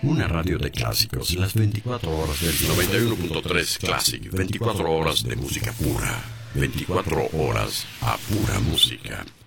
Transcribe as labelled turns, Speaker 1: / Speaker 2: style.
Speaker 1: Una radio de clásicos, las 24 horas del
Speaker 2: 91.3 Classic, 24 horas de música pura, 24 horas a pura música.